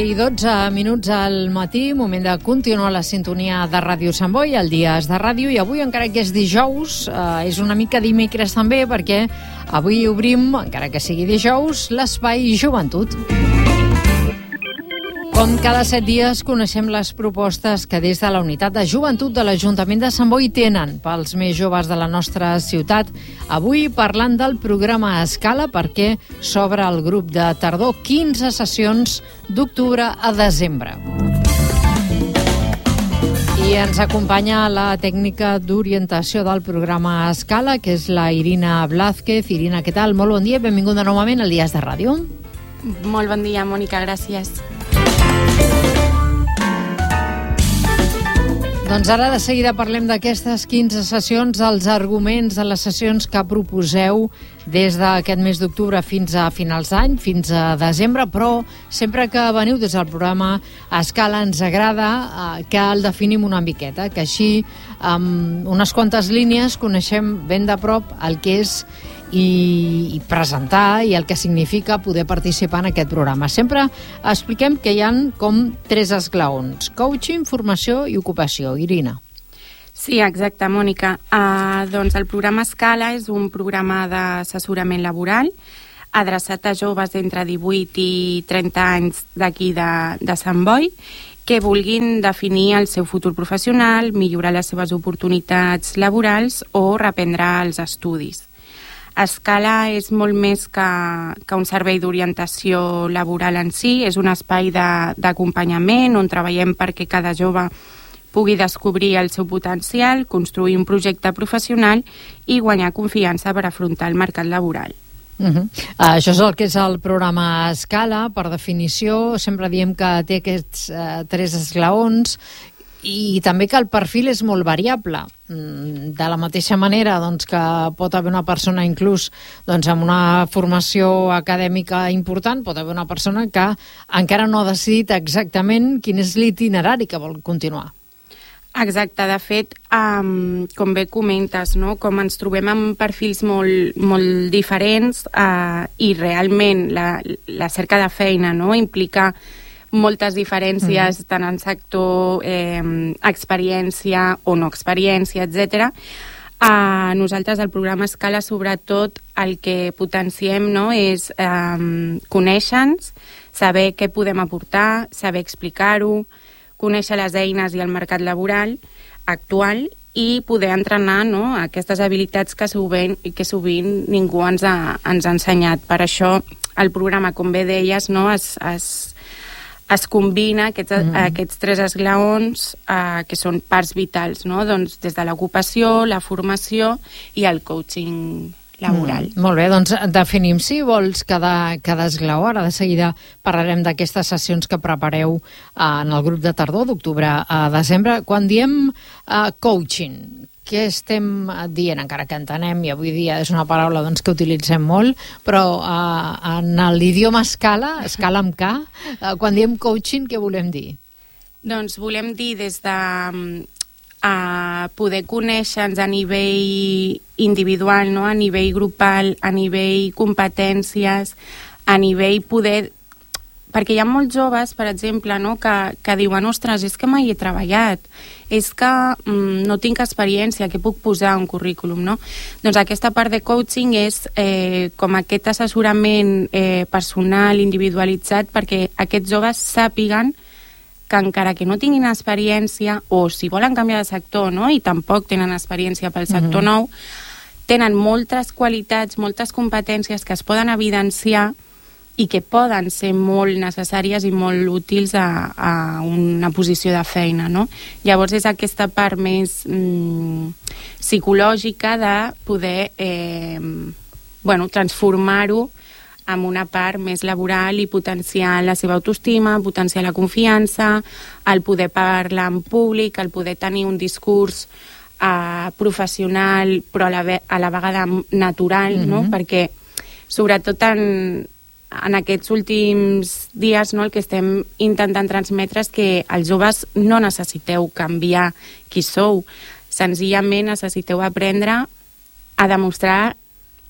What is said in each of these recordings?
I 12 minuts al matí, moment de continuar la sintonia de Ràdio Sant Boi, el Dies de Ràdio, i avui, encara que és dijous, és una mica dimecres també, perquè avui obrim, encara que sigui dijous, l'espai Joventut. Com cada 7 dies coneixem les propostes que des de la Unitat de Joventut de l'Ajuntament de Sant Boi tenen pels més joves de la nostra ciutat. Avui parlant del programa Escala, perquè s'obre el grup de tardor, 15 sessions d'octubre a desembre. I ens acompanya la tècnica d'orientació del programa Escala, que és la Irina Blázquez. Irina, què tal? Molt bon dia i benvinguda novament al Dies de Ràdio. Molt bon dia, Mònica, gràcies. Doncs ara de seguida parlem d'aquestes 15 sessions, dels arguments de les sessions que proposeu des d'aquest mes d'octubre fins a finals d'any, fins a desembre, però sempre que veniu des del programa Escala ens agrada que el definim una miqueta, que així amb unes quantes línies coneixem ben de prop el que és i presentar i el que significa poder participar en aquest programa. Sempre expliquem que hi ha com 3 esglaons: coaching, formació i ocupació. Irina. Sí, exacte, Mònica. Doncs el programa Escala és un programa d'assessorament laboral adreçat a joves d'entre 18 i 30 anys d'aquí de Sant Boi que vulguin definir el seu futur professional, millorar les seves oportunitats laborals o reprendre els estudis. Escala és molt més que un servei d'orientació laboral en si, és un espai d'acompanyament on treballem perquè cada jove pugui descobrir el seu potencial, construir un projecte professional i guanyar confiança per afrontar el mercat laboral. Això és el que és el programa Escala. Per definició, sempre diem que té aquests 3 esglaons i també que el perfil és molt variable. De la mateixa manera que pot haver una persona inclús amb una formació acadèmica important, pot haver una persona que encara no ha decidit exactament quin és l'itinerari que vol continuar. Exacte, de fet, com bé comentes, no? Com ens trobem amb perfils molt diferents i realment la cerca de feina, no? Implica moltes diferències tant en sector, experiència o no experiència, etc. Nosaltres al programa Escala sobretot el que potenciem, no, és conèixer-nos, saber què podem aportar, saber explicar-ho, conèixer les eines i el mercat laboral actual i poder entrenar, no, aquestes habilitats que sovint ningú ens ha ensenyat. Per això el programa, com bé deies, no, es combina aquests 3 esglaons que són parts vitals, no? Doncs des de l'ocupació, la formació i el coaching laboral. Molt bé, doncs definim, si vols, cada esglaó. Ara de seguida parlarem d'aquestes sessions que prepareu en el grup de tardor d'octubre a desembre. Quan diem coaching, què estem dient, encara que entenem, i avui dia és una paraula que utilitzem molt, però en l'idioma Escala amb K, quan diem coaching, què volem dir? Doncs volem dir des de poder conèixer-nos a nivell individual, no? A nivell grupal, a nivell competències, a nivell poder... Perquè hi ha molts joves, per exemple, no, que diuen, ostres, és que mai he treballat, és que no tinc experiència, que puc posar un currículum, no? Doncs aquesta part de coaching és com aquest assessorament personal, individualitzat, perquè aquests joves sàpiguen que encara que no tinguin experiència, o si volen canviar de sector, no, i tampoc tenen experiència pel sector nou, tenen moltes qualitats, moltes competències que es poden evidenciar i que poden ser molt necessàries i molt útils a una posició de feina, no? Llavors és aquesta part més psicològica de poder transformar-ho amb una part més laboral i potenciar la seva autoestima, potenciar la confiança, el poder parlar en públic, el poder tenir un discurs professional però a la vegada natural, no? Perquè sobretot en aquests últims dies, no, el que estem intentant transmetre és que els joves no necessiteu canviar qui sou, senzillament necessiteu aprendre a demostrar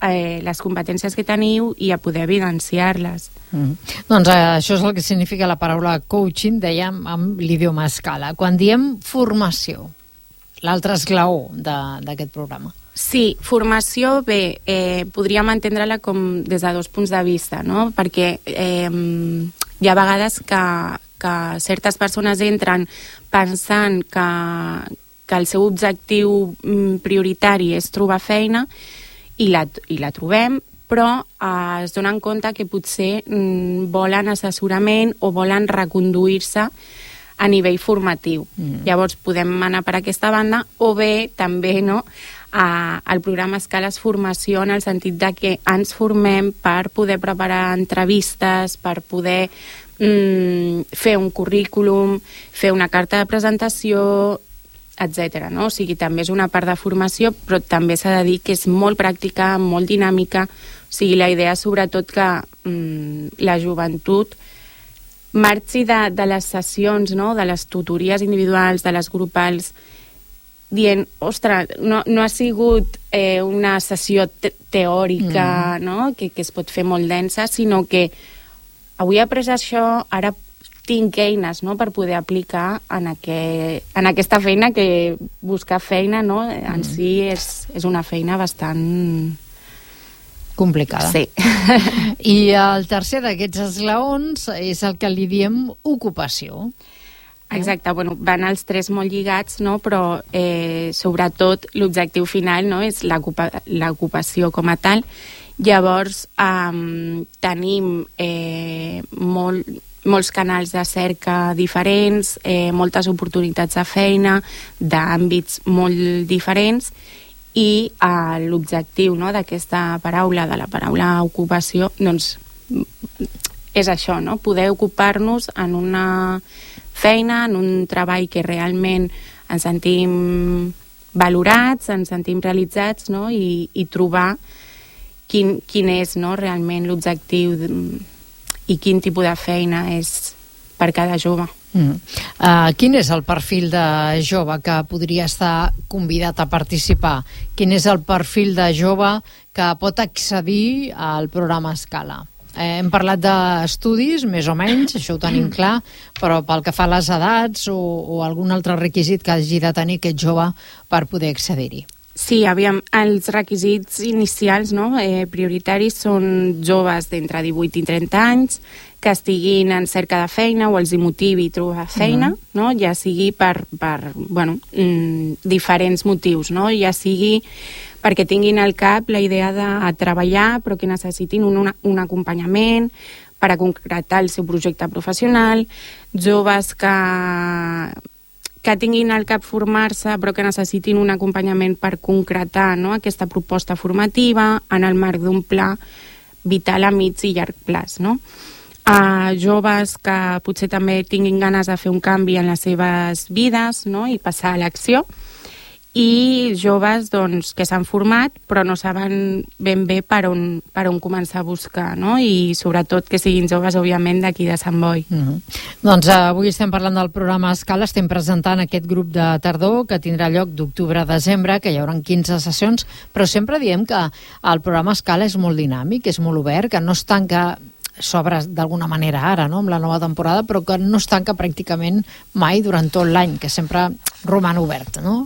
les competències que teniu i a poder evidenciar-les. Doncs això és el que significa la paraula coaching, dèiem, amb l'idioma Scala. Quan diem formació, l'altre esglaó d'aquest programa. Sí, formació, bé, podríem entendre-la com des de dos punts de vista, no? Perquè hi ha vegades que certes persones entren pensant que el seu objectiu prioritari és trobar feina i la trobem, però es donen compte que potser volen assessorament o volen reconduir-se a nivell formatiu. Llavors podem anar per aquesta banda, o bé també, no?, el programa Scala és formació en el sentit de que ens formem per poder preparar entrevistes, per poder fer un currículum, fer una carta de presentació, etc. No? O sigui, també és una part de formació, però també s'ha de dir que és molt pràctica, molt dinàmica. O sigui, la idea és sobretot que la joventut marxi de les sessions, no?, de les tutories individuals, de les grupals, dient, ostres, no ha sigut una sessió teòrica, no?, que es pot fer molt densa, sinó que avui he après això, ara tinc eines, no?, per poder aplicar en aquesta feina, que buscar feina, no?, en si és una feina bastant complicada. Sí. I el tercer d'aquests esglaons és el que li diem ocupació. Exacte, bueno, van els tres molt lligats, no?, però sobretot l'objectiu final, no?, és l'ocupació com a tal. Llavors tenim molts canals de cerca diferents, moltes oportunitats de feina d'àmbits molt diferents, i l'objectiu, no?, d'aquesta paraula, de la paraula ocupació, doncs és això, no?, poder ocupar-nos en una feina, en un treball que realment ens sentim valorats, ens sentim realitzats, no?, i trobar quin és, no?, realment l'objectiu i quin tipus de feina és per cada jove. Quin és el perfil de jove que podria estar convidat a participar? Quin és el perfil de jove que pot accedir al programa Scala? Hem parlat d'estudis, més o menys, això ho tenim clar, però pel que fa a les edats o algun altre requisit que hagi de tenir aquest jove per poder accedir-hi. Sí, aviam, els requisits inicials, no?, prioritaris són joves d'entre 18 i 30 anys, que estiguin en cerca de feina o els hi motivi trobar feina, no?, ja sigui per diferents motius, no?, ja sigui perquè tinguin al cap la idea de treballar però que necessitin un acompanyament per a concretar el seu projecte professional, joves que tinguin al cap formar-se però que necessitin un acompanyament per concretar, no?, aquesta proposta formativa en el marc d'un pla vital a mig i llarg plaç, no? Joves que potser també tinguin ganes de fer un canvi en les seves vides, no?, i passar a l'acció, i joves, doncs, que s'han format però no saben ben bé per on començar a buscar, no?, i sobretot que siguin joves, òbviament, d'aquí de Sant Boi. Doncs avui estem parlant del programa Scala, estem presentant aquest grup de tardor que tindrà lloc d'octubre a desembre, que hi haurà 15 sessions, però sempre diem que el programa Scala és molt dinàmic, és molt obert, que no es tanca, s'obre d'alguna manera ara, no?, amb la nova temporada, però que no es tanca pràcticament mai durant tot l'any, que sempre roman obert, no?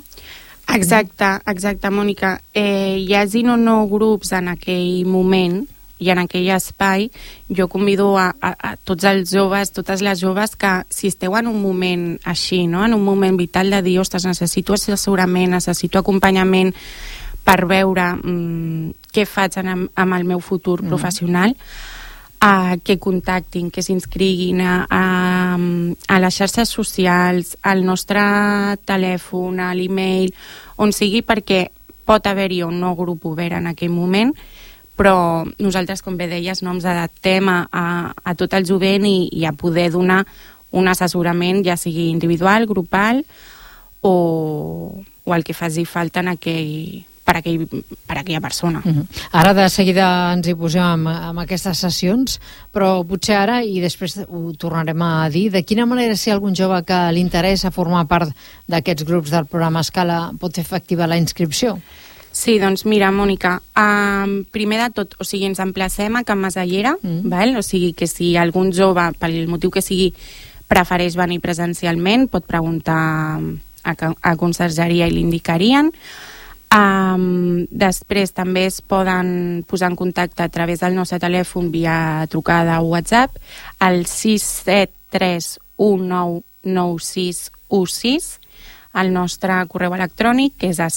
Exacte, Mònica. Hi hagin o no grups en aquell moment i en aquell espai, jo convido a tots els joves, totes les joves, que si esteu en un moment així, no?, en un moment vital de dir, ostres, necessito assessorament, necessito acompanyament per veure què faig amb el meu futur professional, que contactin, que s'inscriguin a les xarxes socials, al nostre telèfon, a l'email, on sigui, perquè pot haver-hi un nou grup obert en aquell moment, però nosaltres, com bé deies, no ens adaptem a tot el jovent i a poder donar un assessorament, ja sigui individual, grupal o el que faci falta per aquella persona. Ara de seguida ens hi posem amb aquestes sessions, però potser ara, i després ho tornarem a dir, de quina manera, si algun jove que li interessa formar part d'aquests grups del programa Scala, pot fer efectiva la inscripció? Sí, doncs mira, Mònica, primer de tot, o sigui, ens emplacem a Can Masallera, val? O sigui que si algun jove, pel motiu que sigui, prefereix venir presencialment, pot preguntar a consergeria i l'indicarien. Després també es poden posar en contacte a través del nostre telèfon via trucada o WhatsApp al 673199616, el nostre correu electrònic, que és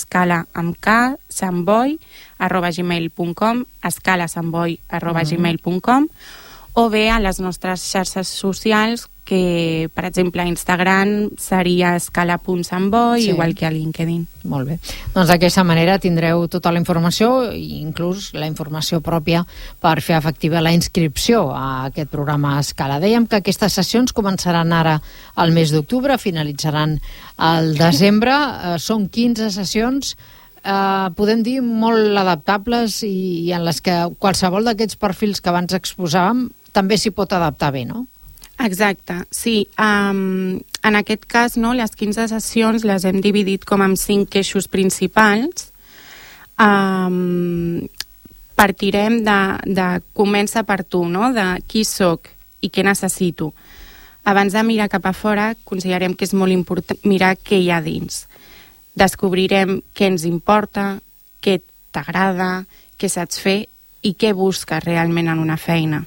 escalasamboy@gmail.com, escalasamboy@gmail.com, o bé a les nostres xarxes socials, que, per exemple, a Instagram seria escala.samboy, igual que a LinkedIn. Molt bé. Doncs d'aquesta manera tindreu tota la informació, inclús la informació pròpia per fer efectiva la inscripció a aquest programa Escala. Dèiem que aquestes sessions començaran ara al mes d'octubre, finalitzaran al desembre. Són 15 sessions, podem dir molt adaptables i en les que qualsevol d'aquests perfils que abans exposàvem també s'hi pot adaptar bé, no? Exacte, sí. En aquest cas, no, les 15 sessions les hem dividit com en 5 eixos principals. Partirem de comença per tu, no? De qui soc i què necessito. Abans de mirar cap a fora, considerem que és molt important mirar què hi ha dins. Descobrirem què ens importa, què t'agrada, què saps fer i què busques realment en una feina.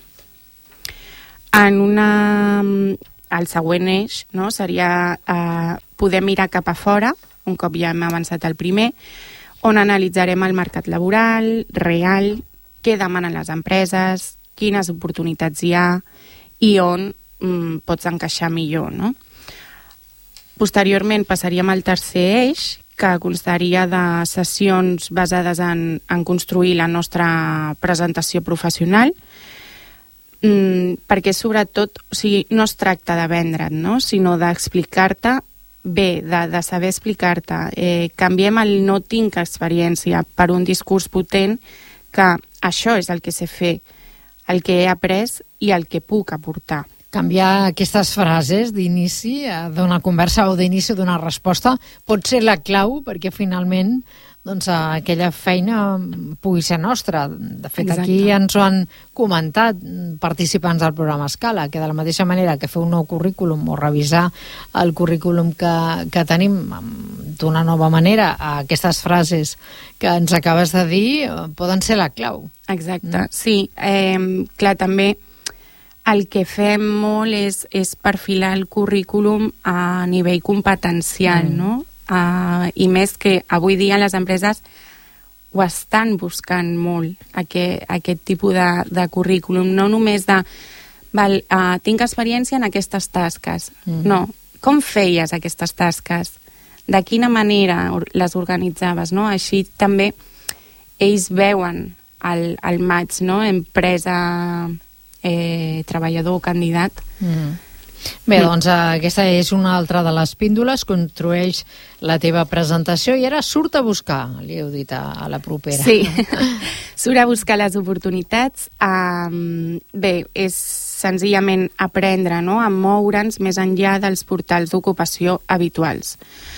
El següent eix, no, seria poder mirar cap a fora, un cop ja hem avançat el primer, on analitzarem el mercat laboral real, què demanen les empreses, quines oportunitats hi ha i on pots encaixar millor, no? Posteriorment passaríem al tercer eix, que constaria de sessions basades en construir la nostra presentació professional, perquè sobretot, o sigui, no es tracta de vendre't, no? Sinó d'explicar-te bé, de saber explicar-te. Canviem el no tinc experiència per un discurs potent, que això és el que sé fer, el que he après i el que puc aportar. Canviar aquestes frases d'inici d'una conversa o d'inici d'una resposta pot ser la clau perquè finalment doncs, aquella feina pugui ser nostra. De fet, exacte, aquí ja ens ho han comentat participants del programa Escala, que de la mateixa manera que fer un nou currículum o revisar el currículum que tenim d'una nova manera, aquestes frases que ens acabes de dir poden ser la clau. Exacte, sí. Clar, també el que fem molt és perfilar el currículum a nivell competencial, no? I més que avui dia les empreses ho estan buscant molt, aquest tipus de currículum, no només de tinc experiència en aquestes tasques, no, com feies aquestes tasques, de quina manera les organitzaves, no? Així també ells veuen el match, no? Empresa, treballador, candidat. Bé, doncs aquesta és una altra de les píndoles, construeix la teva presentació i ara surt a buscar, li heu dit a la propera. Sí, surt a buscar les oportunitats. Bé, és senzillament aprendre, no?, a moure'ns més enllà dels portals d'ocupació habituals.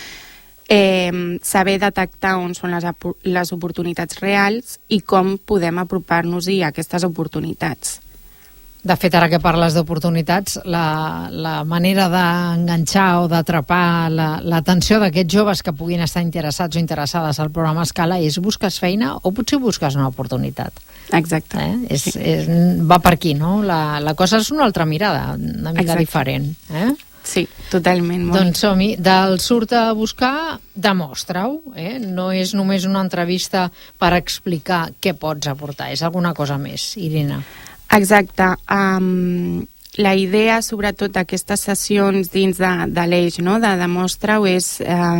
Saber detectar on són les oportunitats reals i com podem apropar-nos-hi a aquestes oportunitats. De fet, ara que parles d'oportunitats, la manera d'enganxar o d'atrapar l'atenció d'aquests joves que puguin estar interessats o interessades al programa Escala és busques feina o potser busques una oportunitat. Exacte. Va per aquí, no? La cosa és una altra mirada, una mica diferent. Sí, totalment. Doncs som-hi. Del surt a buscar, demostra-ho. No és només una entrevista per explicar què pots aportar, és alguna cosa més, Irina. Exacte. La idea, sobretot, d'aquestes sessions dins de l'eix, no?, de demostra-ho, és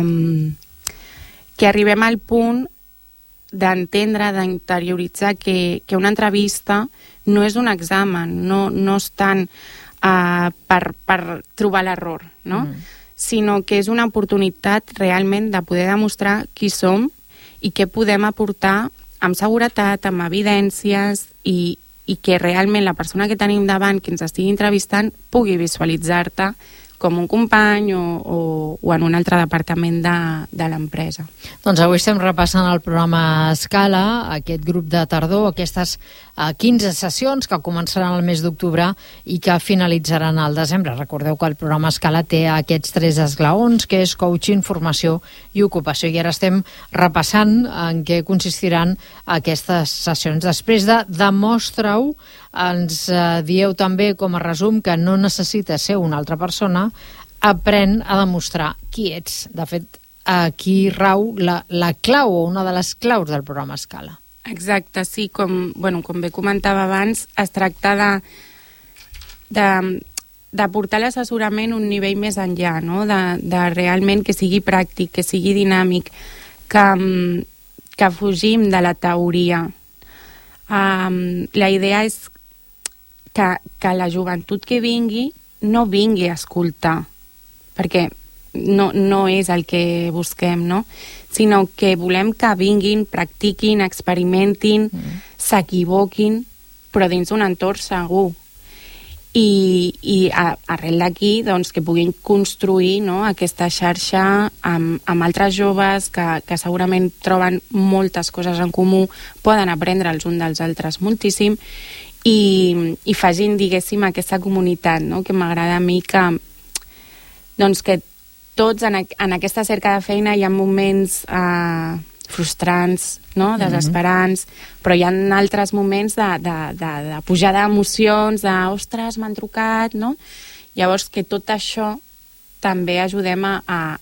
que arribem al punt d'entendre, d'interioritzar que una entrevista no és un examen, no és tant per trobar l'error, no? Sinó que és una oportunitat realment de poder demostrar qui som i què podem aportar amb seguretat, amb evidències i que realment la persona que tenim davant, que ens estigui entrevistant, pugui visualitzar-te com un company o en un altre departament de l'empresa. Doncs avui estem repassant el programa Escala, aquest grup de tardor, aquestes 15 sessions que començaran el mes d'octubre i que finalitzaran al desembre. Recordeu que el programa Escala té aquests 3 esglaons, que és coaching, formació i ocupació. I ara estem repassant en què consistiran aquestes sessions. Després de Demostra-ho, ens dieu també com a resum que no necessites ser una altra persona, aprèn a demostrar qui ets. De fet, aquí rau la clau o una de les claus del programa Escala. Exacte, sí, com bé comentava abans, es tracta de portar l'assessorament un nivell més enllà, no? de realment que sigui pràctic, que sigui dinàmic, que fugim de la teoria. La idea és que la joventut que vingui no vingui a escoltar, perquè no és el que busquem, no? Sinó que volem que vinguin, practiquin, experimentin, s'equivoquin, però dins d'un entorn segur. I arrel d'aquí, doncs, que puguin construir, no, aquesta xarxa amb altres joves que segurament troben moltes coses en comú, poden aprendre els uns dels altres moltíssim i facin, diguéssim, aquesta comunitat, no? Que m'agrada a mi que tots en aquesta cerca de feina hi ha moments frustrants, no? Desesperants, però hi ha altres moments de pujada d'emocions, ostres, m'han trucat, no? Llavors que tot això també ajudem a